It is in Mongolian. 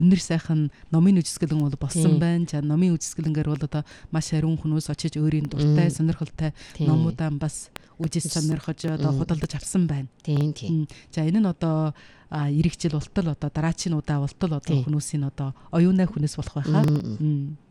өнөр сайхан номын үжисгэлэн бол болсон байна. За номын үжисгэлэнгээр бол одоо маш ариун хүмүүс очиж өөрийн дуртай, сонирхолтой номуудаа бас үжис сонирхож одоо худалдаж авсан байна. Тийм. За энэ нь одоо ирэх жил ултал одоо дараачийн удаа ултал одоо хүмүүсийн одоо оюунай хүнээс болох байхаа.